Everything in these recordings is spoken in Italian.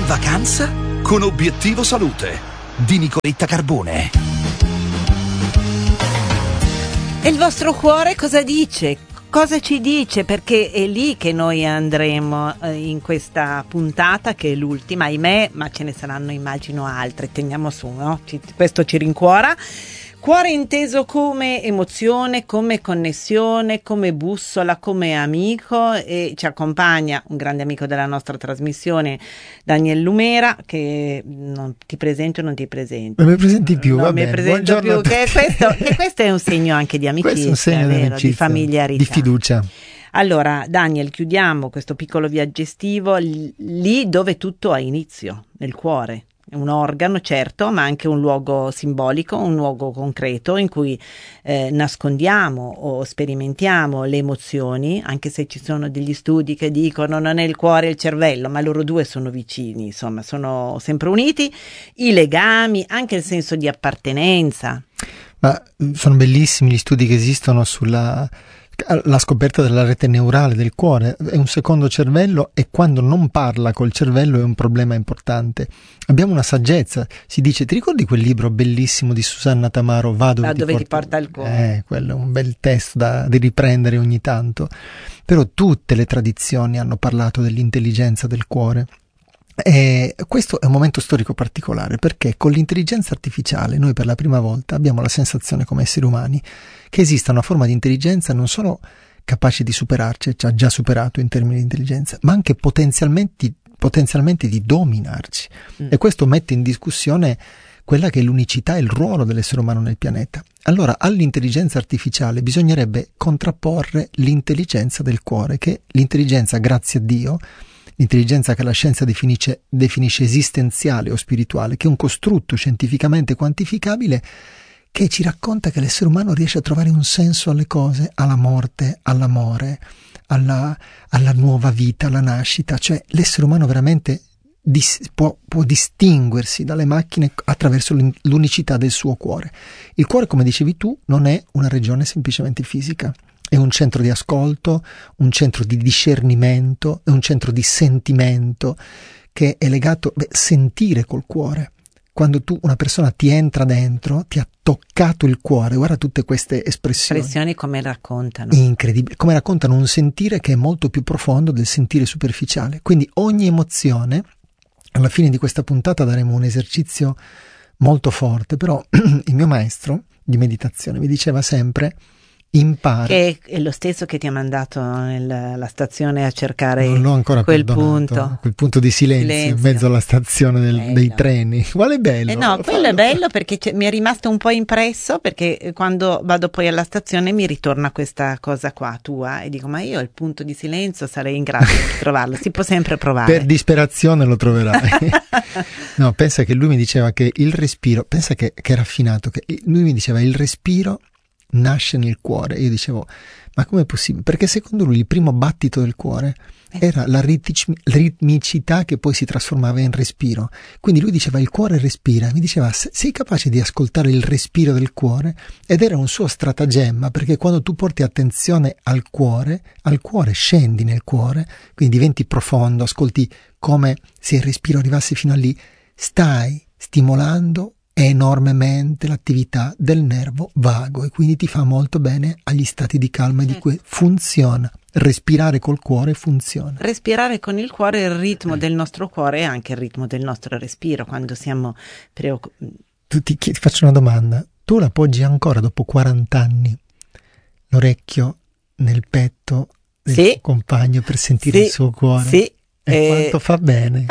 vacanza con Obiettivo Salute di Nicoletta Carbone. E il vostro cuore cosa dice? Cosa ci dice? Perché è lì che noi andremo in questa puntata, che è l'ultima, ahimè, ma ce ne saranno, immagino, altre. Teniamo su, no? Questo ci rincuora. Cuore inteso come emozione, come connessione, come bussola, come amico, e ci accompagna un grande amico della nostra trasmissione, Daniel Lumera, che non ti presento o non ti presento? Non mi presenti più, va bene. Non mi presento più, che questo è un segno anche di amicizia, questo è un segno vero? amicizia, di familiarità. di fiducia. Allora, Daniel, chiudiamo questo piccolo viaggio estivo lì dove tutto ha inizio, nel cuore. È un organo, certo, ma anche un luogo simbolico, un luogo concreto in cui nascondiamo o sperimentiamo le emozioni, anche se ci sono degli studi che dicono non è il cuore e il cervello, ma loro due sono vicini, insomma, sono sempre uniti, i legami, anche il senso di appartenenza. Ma sono bellissimi gli studi che esistono sulla la scoperta della rete neurale del cuore. È un secondo cervello e quando non parla col cervello è un problema importante. Abbiamo una saggezza, si dice, ti ricordi quel libro bellissimo di Susanna Tamaro, Va dove ti porta il cuore? Quello è un bel testo da riprendere ogni tanto. Però tutte le tradizioni hanno parlato dell'intelligenza del cuore. E questo è un momento storico particolare, perché con l'intelligenza artificiale noi per la prima volta abbiamo la sensazione come esseri umani che esista una forma di intelligenza non solo capace di superarci, ci ha già superato in termini di intelligenza, ma anche potenzialmente di dominarci. E questo mette in discussione quella che è l'unicità e il ruolo dell'essere umano nel pianeta. Allora all'intelligenza artificiale bisognerebbe contrapporre l'intelligenza del cuore, che l'intelligenza, grazie a Dio, l'intelligenza che la scienza definisce esistenziale o spirituale, che è un costrutto scientificamente quantificabile che ci racconta che l'essere umano riesce a trovare un senso alle cose, alla morte, all'amore, alla nuova vita, alla nascita. Cioè l'essere umano veramente può distinguersi dalle macchine attraverso l'unicità del suo cuore. Il cuore, come dicevi tu, non è una regione semplicemente fisica. È un centro di ascolto, un centro di discernimento, è un centro di sentimento che è legato a sentire col cuore. Quando una persona ti entra dentro, ti ha toccato il cuore, guarda tutte queste espressioni Come raccontano. incredibili, come raccontano un sentire che è molto più profondo del sentire superficiale. Quindi ogni emozione, alla fine di questa puntata daremo un esercizio molto forte, però il mio maestro di meditazione mi diceva sempre: impara. Che è lo stesso che ti ha mandato nella stazione a cercare non l'ho ancora quel punto di silenzio in mezzo alla stazione dei treni. Quale bello? No, quello è bello perché mi è rimasto un po' impresso, perché quando vado poi alla stazione mi ritorna questa cosa qua tua e dico: ma io il punto di silenzio sarei in grado di trovarlo. Si può sempre provare. Per disperazione lo troverai. No, pensa che lui mi diceva che il respiro, pensa che è raffinato, che lui mi diceva il respiro nasce nel cuore. Io dicevo: ma com'è possibile? Perché secondo lui il primo battito del cuore era la ritmicità che poi si trasformava in respiro. Quindi lui diceva: il cuore respira. Mi diceva: sei capace di ascoltare il respiro del cuore? Ed era un suo stratagemma, perché quando tu porti attenzione al cuore scendi nel cuore, quindi diventi profondo, ascolti come se il respiro arrivasse fino a lì, stai stimolando enormemente l'attività del nervo vago e quindi ti fa molto bene agli stati di calma di cui funziona. Respirare col cuore funziona. Respirare con il cuore è il ritmo del nostro cuore e anche il ritmo del nostro respiro quando siamo preoccupati. Ti faccio una domanda: tu la poggi ancora dopo 40 anni l'orecchio nel petto del tuo compagno per sentire il suo cuore? Sì. E quanto fa bene?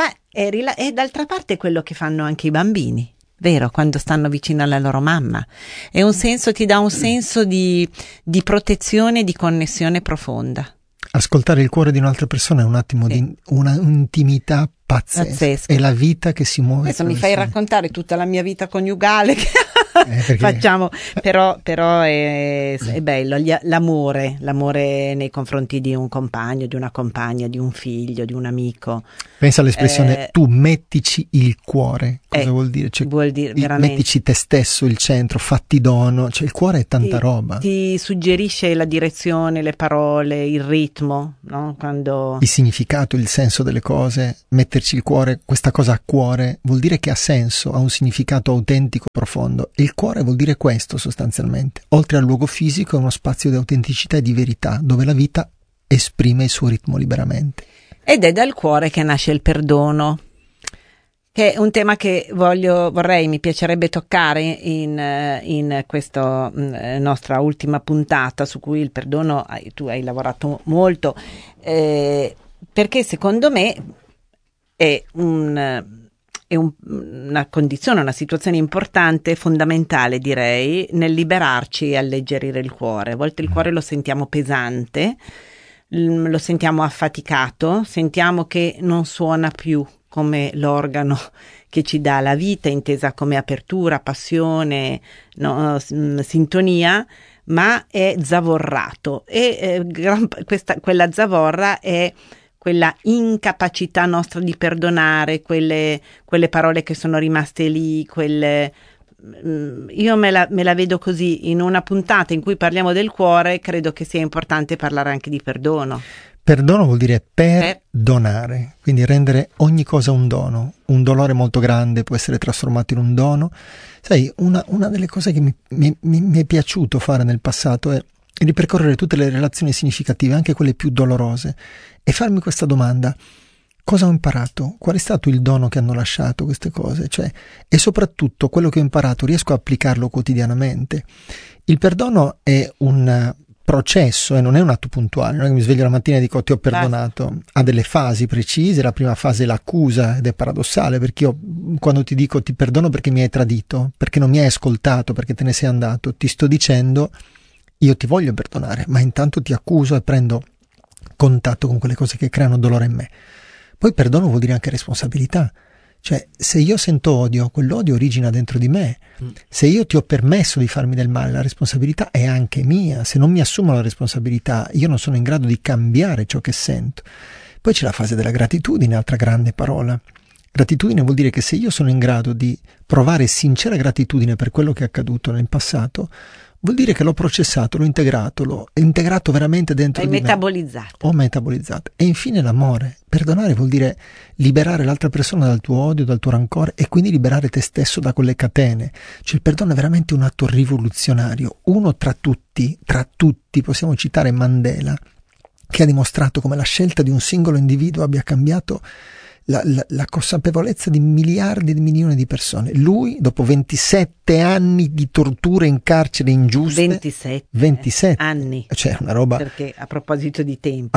E d'altra parte è quello che fanno anche i bambini. Vero, quando stanno vicino alla loro mamma. È un senso, ti dà un senso di protezione e di connessione profonda. Ascoltare il cuore di un'altra persona è un attimo di una intimità pazzesca. È la vita che si muove. Adesso mi fai raccontare tutta la mia vita coniugale. facciamo, però è bello l'amore nei confronti di un compagno, di una compagna, di un figlio, di un amico. Pensa all'espressione tu mettici il cuore, cosa vuol dire? Cioè, vuol dire veramente mettici te stesso il centro, fatti dono, cioè il cuore è tanta roba. Ti suggerisce la direzione, le parole, il ritmo, no? Quando il significato, il senso delle cose, metterci il cuore, questa cosa a cuore vuol dire che ha senso, ha un significato autentico, profondo. E il cuore vuol dire questo sostanzialmente. Oltre al luogo fisico è uno spazio di autenticità e di verità, dove la vita esprime il suo ritmo liberamente. Ed è dal cuore che nasce il perdono, che è un tema che mi piacerebbe toccare in questa nostra ultima puntata, su cui il perdono tu hai lavorato molto, perché secondo me è una condizione, una situazione importante, fondamentale direi, nel liberarci e alleggerire il cuore. A volte il cuore lo sentiamo pesante, lo sentiamo affaticato, sentiamo che non suona più come l'organo che ci dà la vita, intesa come apertura, passione, no, sintonia, ma è zavorrato e quella zavorra è quella incapacità nostra di perdonare, quelle parole che sono rimaste lì, io me la vedo così. In una puntata in cui parliamo del cuore, credo che sia importante parlare anche di perdono. Perdono vuol dire perdonare, quindi rendere ogni cosa un dono. Un dolore molto grande può essere trasformato in un dono. Sai, una delle cose che mi è piaciuto fare nel passato è ripercorrere tutte le relazioni significative, anche quelle più dolorose, e farmi questa domanda: cosa ho imparato? Qual è stato il dono che hanno lasciato queste cose? Cioè, e soprattutto quello che ho imparato riesco a applicarlo quotidianamente? Il perdono è un processo e non è un atto puntuale, non è che mi sveglio la mattina e dico ti ho perdonato. Ha delle fasi precise. La prima fase è l'accusa, ed è paradossale perché io quando ti dico ti perdono perché mi hai tradito, perché non mi hai ascoltato, perché te ne sei andato, ti sto dicendo io ti voglio perdonare, ma intanto ti accuso e prendo contatto con quelle cose che creano dolore in me. Poi perdono vuol dire anche responsabilità. Cioè, se io sento odio, quell'odio origina dentro di me. Se io ti ho permesso di farmi del male, la responsabilità è anche mia. Se non mi assumo la responsabilità, io non sono in grado di cambiare ciò che sento. Poi c'è la fase della gratitudine, altra grande parola. Gratitudine vuol dire che se io sono in grado di provare sincera gratitudine per quello che è accaduto nel passato, vuol dire che l'ho processato, l'ho integrato veramente dentro di me. Ho metabolizzato. E infine l'amore. Perdonare vuol dire liberare l'altra persona dal tuo odio, dal tuo rancore, e quindi liberare te stesso da quelle catene. Cioè il perdono è veramente un atto rivoluzionario. Uno tra tutti, possiamo citare Mandela, che ha dimostrato come la scelta di un singolo individuo abbia cambiato la consapevolezza di miliardi di milioni di persone. Lui, dopo 27 anni di torture in carcere ingiuste, 27 anni, cioè una roba, perché a proposito di tempo,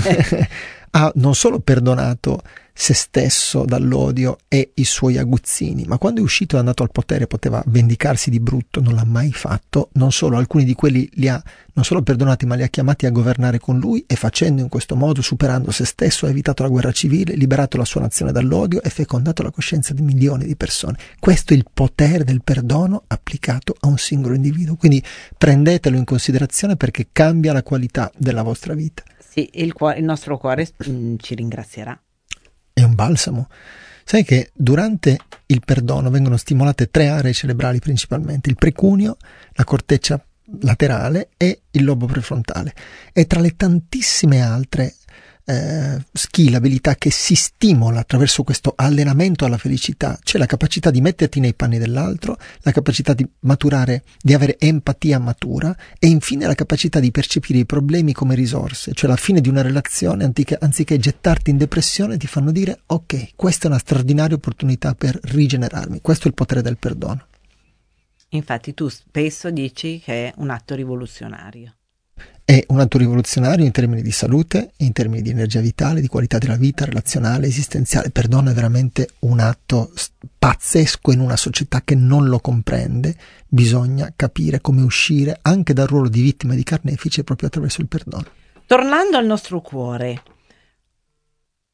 ha non solo perdonato se stesso dall'odio e i suoi aguzzini, ma quando è uscito e è andato al potere poteva vendicarsi di brutto, non l'ha mai fatto. Non solo, alcuni di quelli li ha non solo perdonati, ma li ha chiamati a governare con lui, e facendo in questo modo, superando se stesso, ha evitato la guerra civile, liberato la sua nazione dall'odio e fecondato la coscienza di milioni di persone. Questo è il potere del perdono applicato a un singolo individuo, quindi prendetelo in considerazione perché cambia la qualità della vostra vita. Sì, il nostro cuore ci ringrazierà. È un balsamo. Sai che durante il perdono vengono stimolate 3 aree cerebrali principalmente: il precuneo, la corteccia laterale e il lobo prefrontale. E tra le tantissime altre skill, abilità che si stimola attraverso questo allenamento alla felicità, c'è la capacità di metterti nei panni dell'altro, la capacità di maturare, di avere empatia matura, e infine la capacità di percepire i problemi come risorse. Cioè alla fine di una relazione, anziché gettarti in depressione, ti fanno dire ok, questa è una straordinaria opportunità per rigenerarmi. Questo è il potere del perdono. Infatti tu spesso dici che è un atto rivoluzionario. È un atto rivoluzionario in termini di salute, in termini di energia vitale, di qualità della vita, relazionale, esistenziale. Il perdono è veramente un atto pazzesco in una società che non lo comprende. Bisogna capire come uscire anche dal ruolo di vittima e di carnefice proprio attraverso il perdono. Tornando al nostro cuore,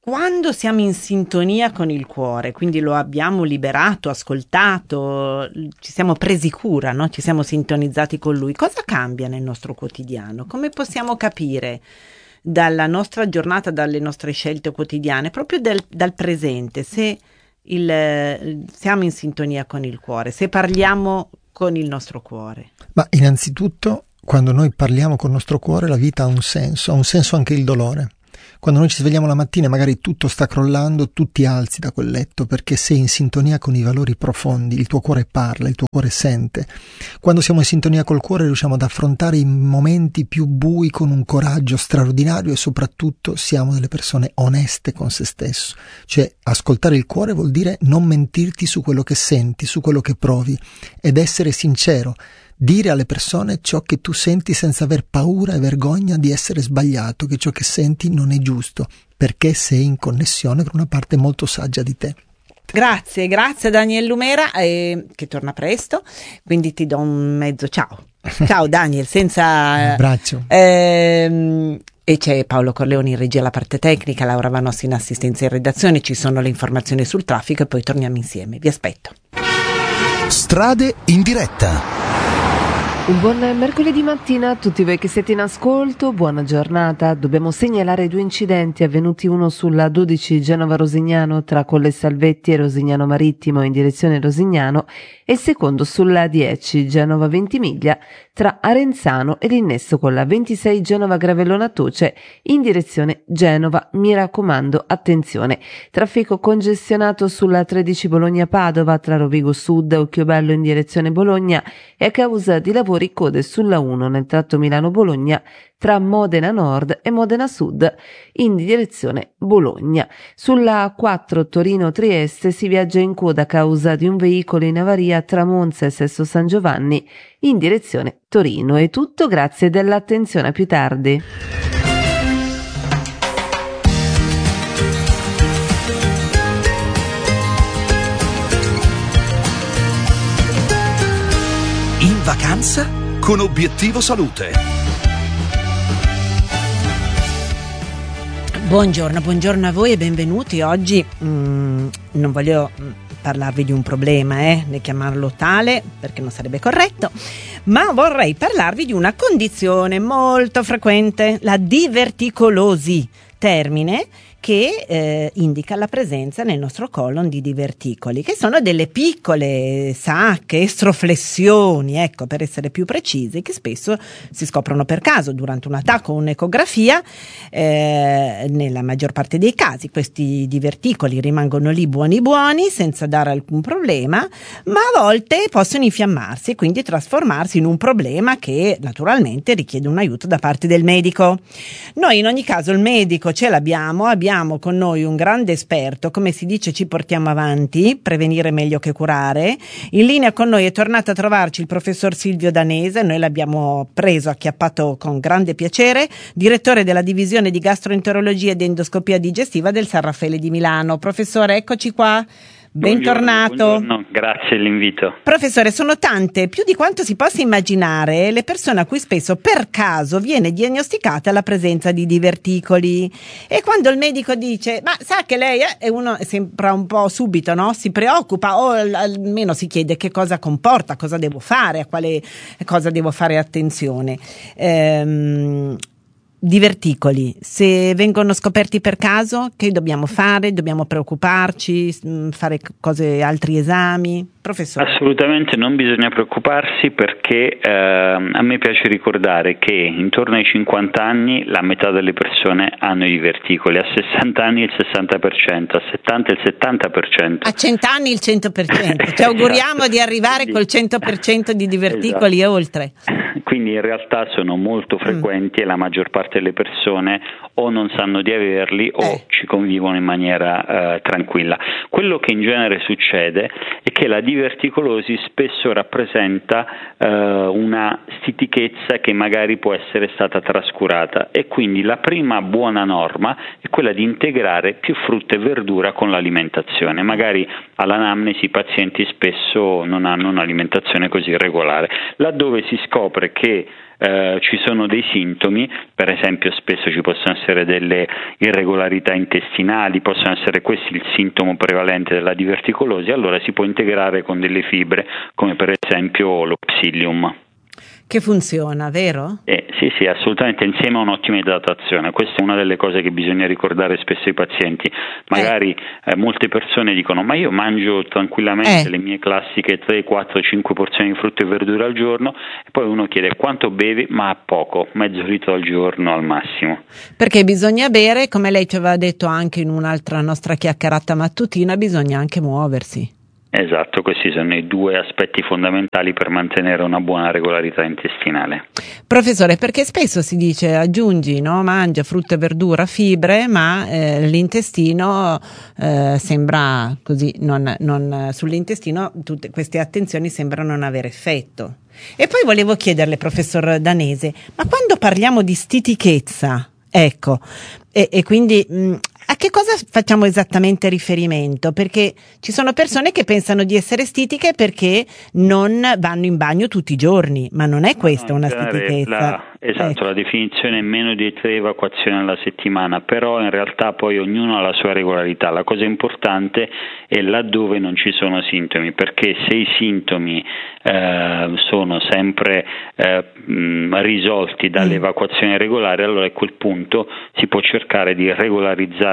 quando siamo in sintonia con il cuore, quindi lo abbiamo liberato, ascoltato, ci siamo presi cura, no? Ci siamo sintonizzati con lui, cosa cambia nel nostro quotidiano? Come possiamo capire dalla nostra giornata, dalle nostre scelte quotidiane, proprio dal presente, se siamo in sintonia con il cuore, se parliamo con il nostro cuore? Ma innanzitutto, quando noi parliamo con il nostro cuore, la vita ha un senso anche il dolore. Quando noi ci svegliamo la mattina e magari tutto sta crollando, tu ti alzi da quel letto perché sei in sintonia con i valori profondi, il tuo cuore parla, il tuo cuore sente. Quando siamo in sintonia col cuore riusciamo ad affrontare i momenti più bui con un coraggio straordinario e soprattutto siamo delle persone oneste con se stesso. Cioè, ascoltare il cuore vuol dire non mentirti su quello che senti, su quello che provi ed essere sincero. Dire alle persone ciò che tu senti senza aver paura e vergogna di essere sbagliato, che ciò che senti non è giusto, perché sei in connessione con una parte molto saggia di te. Grazie a Daniel Lumera, che torna presto, quindi ti do un mezzo ciao. Ciao Daniel, senza... Un abbraccio. E c'è Paolo Corleoni in regia alla parte tecnica, Laura Vanossi in assistenza in redazione, ci sono le informazioni sul traffico e poi torniamo insieme. Vi aspetto. Strade in diretta. Un buon mercoledì mattina a tutti voi che siete in ascolto, buona giornata. Dobbiamo segnalare 2 incidenti avvenuti, uno sulla 12 Genova-Rosignano tra Colle Salvetti e Rosignano Marittimo in direzione Rosignano e il secondo sulla 10 Genova-Ventimiglia tra Arenzano e l'innesso con la 26 Genova-Gravellona Toce in direzione Genova. Mi raccomando, attenzione, traffico congestionato sulla 13 Bologna-Padova tra Rovigo Sud e Occhiobello in direzione Bologna e a causa di lavori code sulla 1 nel tratto Milano-Bologna tra Modena Nord e Modena Sud in direzione Bologna. Sulla 4 Torino-Trieste si viaggia in coda a causa di un veicolo in avaria tra Monza e Sesto San Giovanni in direzione Torino. È tutto, grazie dell'attenzione, a più tardi. In vacanza con Obiettivo Salute. Buongiorno a voi e benvenuti. Oggi non voglio parlarvi di un problema, né chiamarlo tale perché non sarebbe corretto, ma vorrei parlarvi di una condizione molto frequente, la diverticolosi, termine che indica la presenza nel nostro colon di diverticoli, che sono delle piccole sacche, estroflessioni, ecco, per essere più precisi, che spesso si scoprono per caso durante un attacco o un'ecografia. Nella maggior parte dei casi questi diverticoli rimangono lì buoni senza dare alcun problema, ma a volte possono infiammarsi e quindi trasformarsi in un problema che naturalmente richiede un aiuto da parte del medico. Noi in ogni caso il medico ce l'abbiamo con noi un grande esperto, come si dice ci portiamo avanti, prevenire meglio che curare. In linea con noi è tornato a trovarci il professor Silvio Danese, noi l'abbiamo preso, acchiappato con grande piacere, direttore della divisione di gastroenterologia ed endoscopia digestiva del San Raffaele di Milano. Professore, eccoci qua. Bentornato. Buongiorno, grazie dell'invito. Professore, sono tante, più di quanto si possa immaginare, le persone a cui spesso per caso viene diagnosticata la presenza di diverticoli, e quando il medico dice ma sa che lei è, e uno sembra un po' subito, no? Si preoccupa o almeno si chiede che cosa comporta, cosa devo fare, a quale cosa devo fare attenzione. Diverticoli, se vengono scoperti per caso, che dobbiamo fare? Dobbiamo preoccuparci, fare altri esami? Professore. Assolutamente non bisogna preoccuparsi, perché a me piace ricordare che intorno ai 50 anni la metà delle persone hanno i diverticoli, a 60 anni il 60%, a 70 il 70%. A 100 anni il 100%, ci auguriamo esatto. Di arrivare col 100% di diverticoli esatto. E oltre. Quindi in realtà sono molto frequenti e la maggior parte delle persone o non sanno di averli o ci convivono in maniera tranquilla. Quello che in genere succede è che la diverticolosi spesso rappresenta una stitichezza che magari può essere stata trascurata, e quindi la prima buona norma è quella di integrare più frutta e verdura con l'alimentazione. Magari all'anamnesi i pazienti spesso non hanno un'alimentazione così regolare. Laddove si scopre perché ci sono dei sintomi, per esempio spesso ci possono essere delle irregolarità intestinali, possono essere questi il sintomo prevalente della diverticolosi, allora si può integrare con delle fibre come per esempio lo psyllium. Che funziona, vero? Sì, assolutamente, insieme a un'ottima idratazione. Questa è una delle cose che bisogna ricordare spesso ai pazienti. Magari molte persone dicono: ma io mangio tranquillamente le mie classiche 3, 4, 5 porzioni di frutta e verdura al giorno, e poi uno chiede quanto bevi, ma poco, mezzo litro al giorno al massimo. Perché bisogna bere, come lei ci aveva detto anche in un'altra nostra chiacchierata mattutina, bisogna anche muoversi. Esatto, questi sono i due aspetti fondamentali per mantenere una buona regolarità intestinale. Professore, perché spesso si dice aggiungi, no? Mangia frutta e verdura, fibre, ma l'intestino sembra così, non sull'intestino tutte queste attenzioni sembrano non avere effetto. E poi volevo chiederle, professor Danese, ma quando parliamo di stitichezza, ecco, e quindi a che cosa facciamo esattamente riferimento? Perché ci sono persone che pensano di essere stitiche perché non vanno in bagno tutti i giorni, ma non è questa una stitichezza. La definizione è meno di 3 evacuazioni alla settimana, però in realtà poi ognuno ha la sua regolarità. La cosa importante è laddove non ci sono sintomi, perché se i sintomi sono sempre risolti dall'evacuazione regolare, allora a quel punto si può cercare di regolarizzare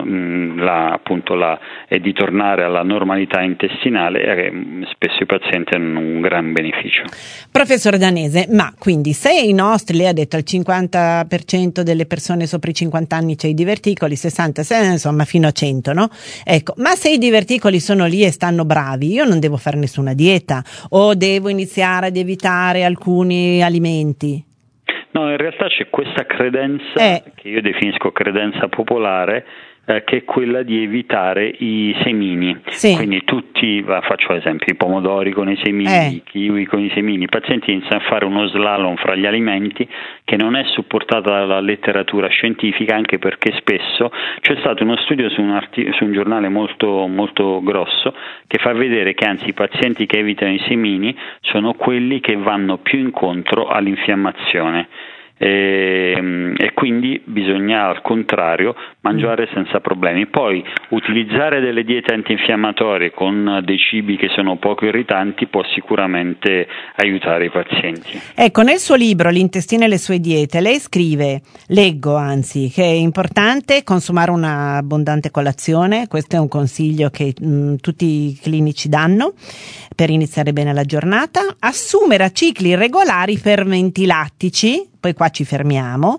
e di tornare alla normalità intestinale, e spesso i pazienti hanno un gran beneficio. Professor Danese, ma quindi se i nostri, lei ha detto il 50% delle persone sopra i 50 anni c'è i diverticoli, 60, insomma fino a 100, no? Ecco, ma se i diverticoli sono lì e stanno bravi, io non devo fare nessuna dieta o devo iniziare ad evitare alcuni alimenti? No, in realtà c'è questa credenza che io definisco credenza popolare, che è quella di evitare i semini. Sì. Quindi tutti, faccio esempio, i pomodori con i semini, i kiwi con i semini, i pazienti iniziano a fare uno slalom fra gli alimenti che non è supportata dalla letteratura scientifica, anche perché spesso c'è stato uno studio su un giornale molto, molto grosso che fa vedere che anzi i pazienti che evitano i semini sono quelli che vanno più incontro all'infiammazione. E quindi bisogna al contrario mangiare senza problemi. Poi utilizzare delle diete antinfiammatorie con dei cibi che sono poco irritanti può sicuramente aiutare i pazienti. Ecco, nel suo libro L'intestino e le sue diete lei scrive, leggo anzi, che è importante consumare una abbondante colazione. Questo è un consiglio che tutti i clinici danno per iniziare bene la giornata, assumere a cicli regolari fermenti lattici, poi qua ci fermiamo,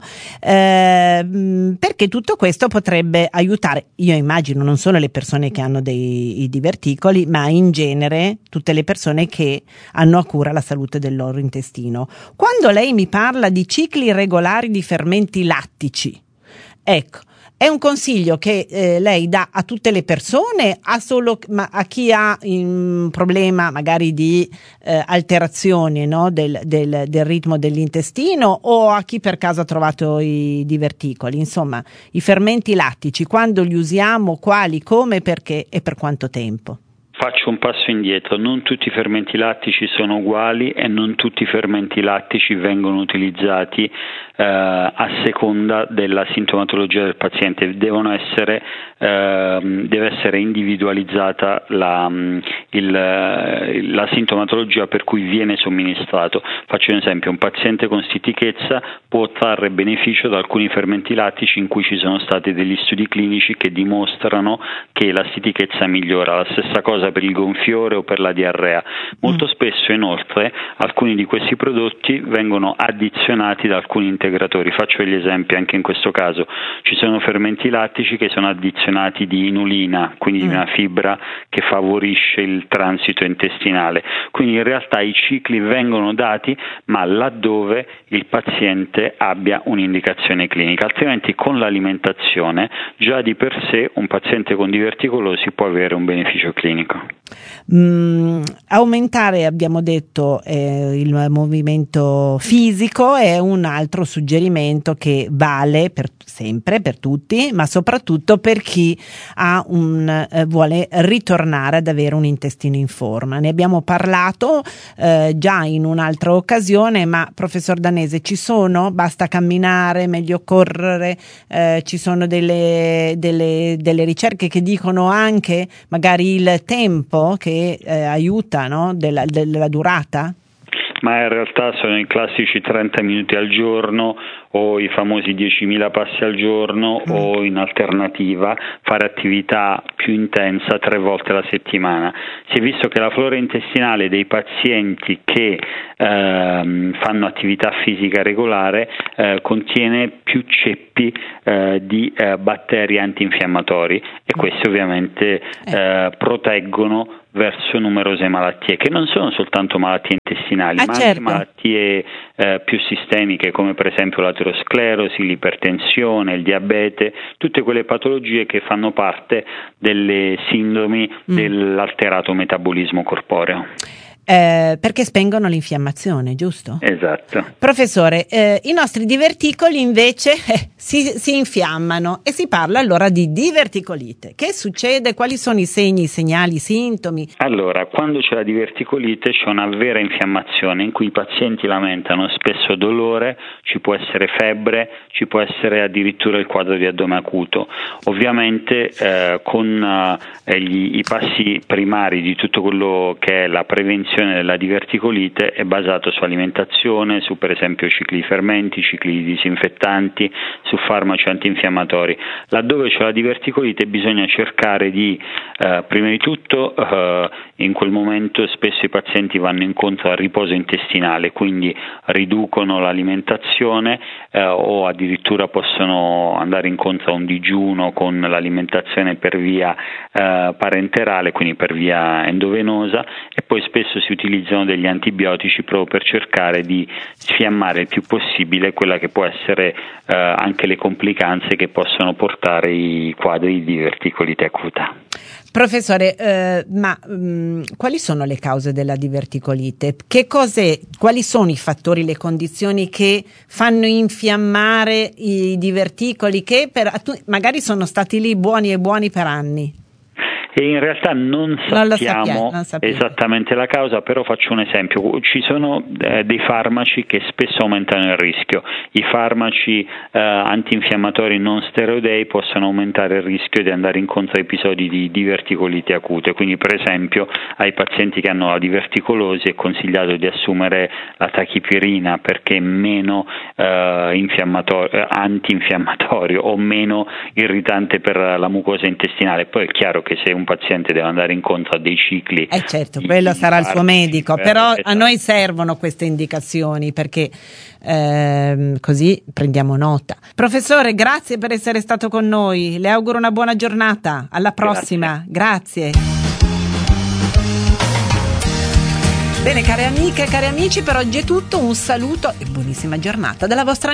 perché tutto questo potrebbe aiutare, io immagino, non solo le persone che hanno i diverticoli, ma in genere tutte le persone che hanno a cura la salute del loro intestino. Quando lei mi parla di cicli regolari di fermenti lattici, ecco, è un consiglio che lei dà a tutte le persone, ma a chi ha un problema magari di alterazione, no, del ritmo dell'intestino, o a chi per caso ha trovato i diverticoli? Insomma, i fermenti lattici, quando li usiamo, quali, come, perché e per quanto tempo? Faccio un passo indietro, non tutti i fermenti lattici sono uguali e non tutti i fermenti lattici vengono utilizzati a seconda della sintomatologia del paziente. Deve essere individualizzata la sintomatologia per cui viene somministrato. Faccio un esempio: un paziente con stitichezza può trarre beneficio da alcuni fermenti lattici in cui ci sono stati degli studi clinici che dimostrano che la stitichezza migliora. La stessa cosa per il gonfiore o per la diarrea. Molto spesso inoltre alcuni di questi prodotti vengono addizionati da alcuni integratori. Faccio degli esempi anche in questo caso: ci sono fermenti lattici che sono addizionati di inulina, quindi di una fibra che favorisce il transito intestinale. Quindi in realtà i cicli vengono dati, ma laddove il paziente abbia un'indicazione clinica, altrimenti con l'alimentazione già di per sé un paziente con diverticolosi può avere un beneficio clinico. Aumentare, abbiamo detto, il movimento fisico è un altro suggerimento che vale sempre per tutti, ma soprattutto per chi vuole ritornare tornare ad avere un intestino in forma. Ne abbiamo parlato già in un'altra occasione, ma professor Danese, basta camminare, meglio correre, ci sono delle ricerche che dicono anche magari il tempo che aiuta, no? della durata? Ma in realtà sono i classici 30 minuti al giorno o i famosi 10.000 passi al giorno o in alternativa fare attività più intensa 3 volte alla settimana. Si è visto che la flora intestinale dei pazienti che fanno attività fisica regolare contiene più ceppi di batteri antinfiammatori e questi ovviamente proteggono verso numerose malattie che non sono soltanto malattie intestinali, ma anche malattie più sistemiche come per esempio l'aterosclerosi, l'ipertensione, il diabete, tutte quelle patologie che fanno parte delle sindromi dell'alterato metabolismo corporeo. Perché spengono l'infiammazione, giusto? Esatto. Professore, i nostri diverticoli invece si infiammano e si parla allora di diverticolite. Che succede? Quali sono i segni, i segnali, i sintomi? Allora, quando c'è la diverticolite c'è una vera infiammazione in cui i pazienti lamentano spesso dolore, ci può essere febbre, ci può essere addirittura il quadro di addome acuto. Ovviamente con i passi primari di tutto quello che è la prevenzione della diverticolite è basato su alimentazione, su per esempio cicli di fermenti, cicli di disinfettanti, su farmaci antinfiammatori. Laddove c'è la diverticolite bisogna cercare di prima di tutto in quel momento spesso i pazienti vanno incontro al riposo intestinale, quindi riducono l'alimentazione o addirittura possono andare incontro a un digiuno con l'alimentazione per via parenterale, quindi per via endovenosa, e poi spesso si utilizzano degli antibiotici proprio per cercare di sfiammare il più possibile quella che può essere anche le complicanze che possono portare i quadri di diverticolite acuta. Professore, quali sono le cause della diverticolite? Quali sono i fattori, le condizioni che fanno infiammare i diverticoli che magari sono stati lì buoni per anni? E in realtà non sappiamo esattamente la causa, però faccio un esempio. Ci sono dei farmaci che spesso aumentano il rischio. I farmaci antinfiammatori non steroidei possono aumentare il rischio di andare incontro a episodi di diverticolite acute. Quindi per esempio ai pazienti che hanno la diverticolosi è consigliato di assumere la tachipirina perché è meno antinfiammatorio o meno irritante per la mucosa intestinale. Poi è chiaro che se un paziente deve andare incontro a dei cicli certo, quello sarà il suo medico, però a noi servono queste indicazioni perché così prendiamo nota. Professore, grazie per essere stato con noi, le auguro una buona giornata, alla prossima. Grazie. Bene, care amiche e cari amici, per oggi è tutto, un saluto e buonissima giornata dalla vostra